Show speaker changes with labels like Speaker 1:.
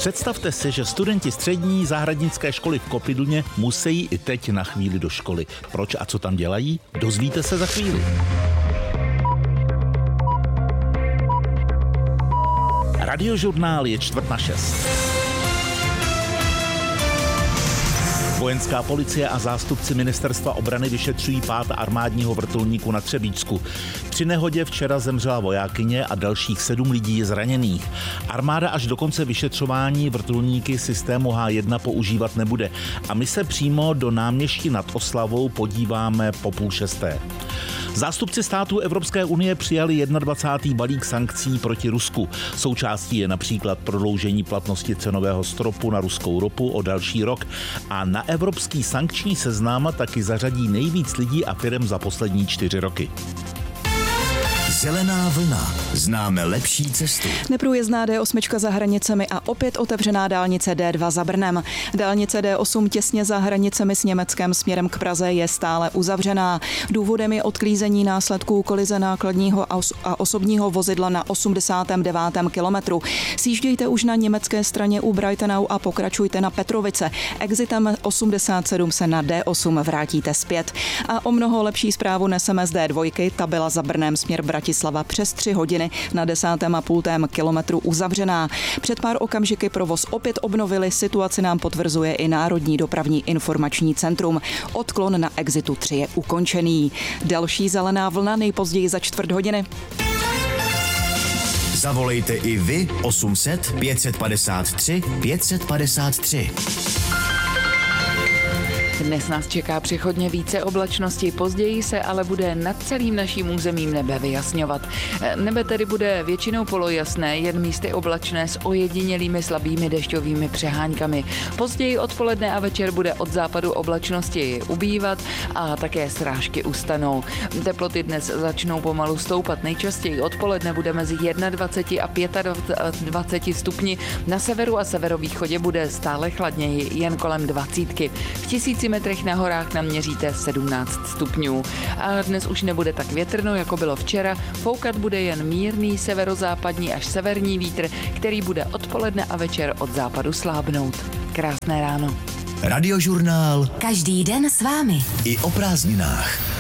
Speaker 1: Představte si, že studenti střední zahradnické školy v Kopidlně musí i teď na chvíli do školy. Proč a co tam dělají? Dozvíte se za chvíli. Radiožurnál je 5:45. Vojenská policie a zástupci ministerstva obrany vyšetřují pád armádního vrtulníku na Třebíčsku. Při nehodě včera zemřela vojákyně a dalších 7 lidí je zraněných. Armáda až do konce vyšetřování vrtulníky systému H1 používat nebude. A my se přímo do náměstí nad Oslavou podíváme po 5:30. Zástupci států Evropské unie přijali 21. balík sankcí proti Rusku. Součástí je například prodloužení platnosti cenového stropu na ruskou ropu o další rok a na evropský sankční seznam taky zařadí nejvíc lidí a firem za poslední 4 roky.
Speaker 2: Zelená vlna. Známe lepší cestu.
Speaker 3: Neprůjezdná D8 za hranicemi a opět otevřená dálnice D2 za Brnem. Dálnice D8 těsně za hranicemi s Německem směrem k Praze je stále uzavřená. Důvodem je odklízení následků kolize nákladního a osobního vozidla na 89. kilometru. Sjíždějte už na německé straně u Breitenau a pokračujte na Petrovice. Exitem 87 se na D8 vrátíte zpět. A o mnoho lepší zprávu neseme z D2, ta byla za Brnem směr Bratislava přes 3 hodiny na 10,5 kilometru uzavřená. Před pár okamžiky provoz opět obnovili, situaci nám potvrzuje i Národní dopravní informační centrum. Odklon na exitu 3 je ukončený. Další zelená vlna nejpozději za 4 hodiny.
Speaker 2: Zavolejte i vy 800 553 553.
Speaker 4: Dnes nás čeká přechodně více oblačnosti, později se ale bude nad celým naším územím nebe vyjasňovat. Nebe tedy bude většinou polojasné, jen místy oblačné s ojedinělými slabými dešťovými přeháňkami. Později odpoledne a večer bude od západu oblačnosti ubývat a také srážky ustanou. Teploty dnes začnou pomalu stoupat, nejčastěji odpoledne bude mezi 21 a 25 stupni. Na severu a severovýchodě bude stále chladněji, jen kolem 20. V 1000 metrech na horách naměříte 17 stupňů. A dnes už nebude tak větrno, jako bylo včera. Foukat bude jen mírný severozápadní až severní vítr, který bude odpoledne a večer od západu slábnout. Krásné ráno.
Speaker 2: Radiožurnál.
Speaker 5: Každý den s vámi.
Speaker 2: I o prázdninách.